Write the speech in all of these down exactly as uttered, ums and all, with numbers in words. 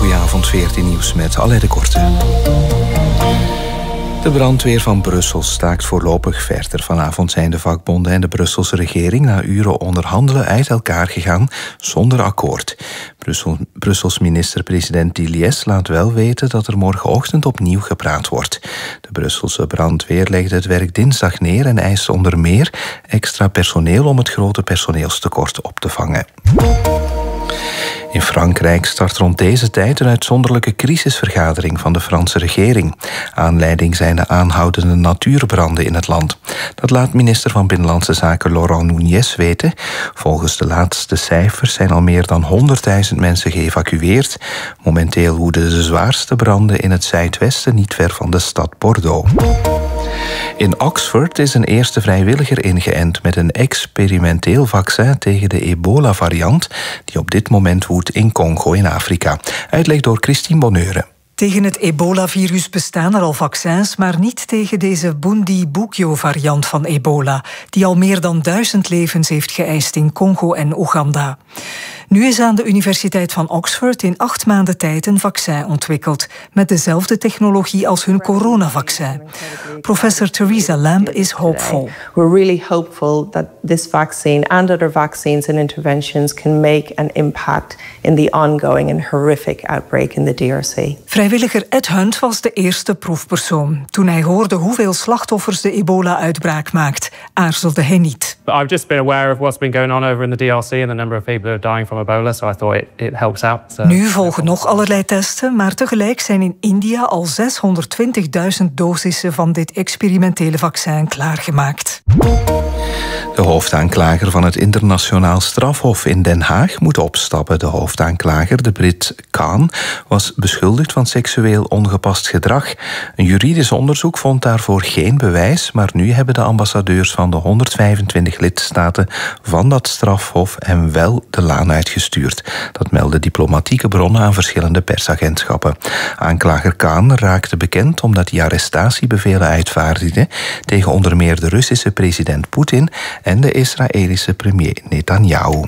Goedenavond, veertien Nieuws met Alain de Korte. De brandweer van Brussel staakt voorlopig verder. Vanavond zijn de vakbonden en de Brusselse regering na uren onderhandelen uit elkaar gegaan zonder akkoord. Brussel, Brussels minister-president Diliès laat wel weten dat er morgenochtend opnieuw gepraat wordt. De Brusselse brandweer legde het werk dinsdag neer en eist onder meer extra personeel om het grote personeelstekort op te vangen. In Frankrijk start rond deze tijd een uitzonderlijke crisisvergadering van de Franse regering. Aanleiding zijn de aanhoudende natuurbranden in het land. Dat laat minister van Binnenlandse Zaken Laurent Nunez weten. Volgens de laatste cijfers zijn al meer dan honderdduizend mensen geëvacueerd. Momenteel woeden de zwaarste branden in het zuidwesten, niet ver van de stad Bordeaux. In Oxford is een eerste vrijwilliger ingeënt met een experimenteel vaccin tegen de ebola-variant die op dit moment woedt in Congo in Afrika. Uitleg door Christine Bonneure. Tegen het ebola-virus bestaan er al vaccins, maar niet tegen deze Bundibugyo-variant van ebola, die al meer dan duizend levens heeft geëist in Congo en Oeganda. Nu is aan de Universiteit van Oxford in acht maanden tijd een vaccin ontwikkeld, met dezelfde technologie als hun coronavaccin. Professor Theresa Lamb is hopeful. We're really hopeful that this vaccine and other vaccines and interventions can make an impact in the ongoing and horrific outbreak in the D R C. Vrijwilliger Ed Hunt was de eerste proefpersoon. Toen hij hoorde hoeveel slachtoffers de ebola-uitbraak maakt, aarzelde hij niet. I've just been aware of what's been going on over in the D R C and the number of people who are dying from ebola, so I thought it, it helps out. So. Nu volgen nog allerlei testen, maar tegelijk zijn in India al zeshonderdtwintigduizend dosissen van dit experimentele vaccin klaargemaakt. De hoofdaanklager van het internationaal strafhof in Den Haag moet opstappen. De hoofdaanklager, de Brit Khan, was beschuldigd van seksueel ongepast gedrag. Een juridisch onderzoek vond daarvoor geen bewijs, maar nu hebben de ambassadeurs van de honderdvijfentwintig lidstaten van dat strafhof hem wel de laan uitgestuurd. Dat melden diplomatieke bronnen aan verschillende persagentschappen. Aanklager Khan raakte bekend omdat hij arrestatiebevelen uitvaardigde tegen onder meer de Russische president Poetin en de Israëlische premier Netanyahu.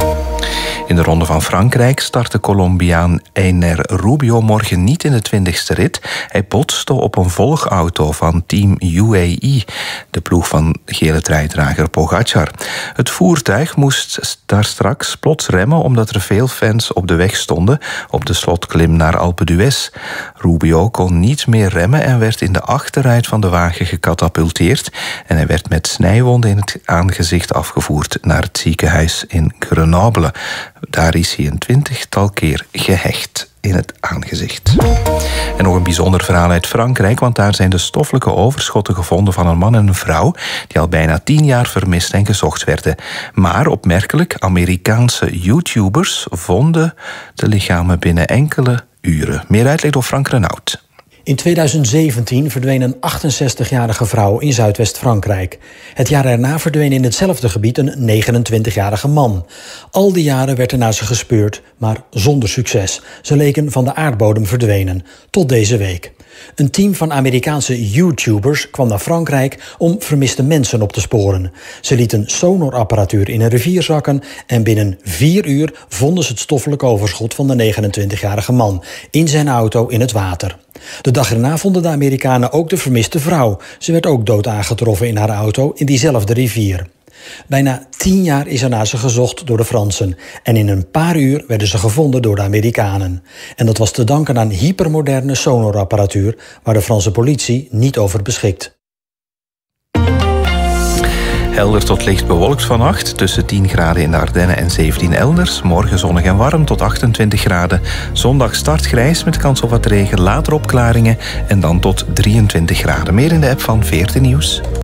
In de Ronde van Frankrijk start de Colombiaan Einer Rubio morgen niet in de twintigste rit. Hij botste op een volgauto van team U A E, de ploeg van gele truidrager Pogacar. Het voertuig moest daar straks plots remmen omdat er veel fans op de weg stonden op de slotklim naar Alpe d'Huez. Rubio kon niet meer remmen en werd in de achteruit van de wagen gecatapulteerd en hij werd met snijwonden in het aangezicht afgevoerd naar het ziekenhuis in Grenoble. Daar is hij een twintigtal keer gehecht in het aangezicht. En nog een bijzonder verhaal uit Frankrijk, want daar zijn de stoffelijke overschotten gevonden van een man en een vrouw die al bijna tien jaar vermist en gezocht werden. Maar opmerkelijk, Amerikaanse YouTubers vonden de lichamen binnen enkele uren. Meer uitleg door Frank Renaud. In tweeduizend zeventien verdween een achtenzestigjarige vrouw in Zuidwest-Frankrijk. Het jaar erna verdween in hetzelfde gebied een negenentwintigjarige man. Al die jaren werd er naar ze gespeurd, maar zonder succes. Ze leken van de aardbodem verdwenen, tot deze week. Een team van Amerikaanse YouTubers kwam naar Frankrijk om vermiste mensen op te sporen. Ze lieten sonarapparatuur in een rivier zakken en binnen vier uur vonden ze het stoffelijk overschot van de negenentwintigjarige man in zijn auto in het water. De dag erna vonden de Amerikanen ook de vermiste vrouw. Ze werd ook dood aangetroffen in haar auto in diezelfde rivier. Bijna tien jaar is er naar ze gezocht door de Fransen. En in een paar uur werden ze gevonden door de Amerikanen. En dat was te danken aan hypermoderne sonarapparatuur waar de Franse politie niet over beschikt. Helder tot licht bewolkt vannacht, tussen tien graden in de Ardennen en zeventien elders. Morgen zonnig en warm tot achtentwintig graden. Zondag start grijs met kans op wat regen, later opklaringen en dan tot drieëntwintig graden. Meer in de app van veertien Nieuws.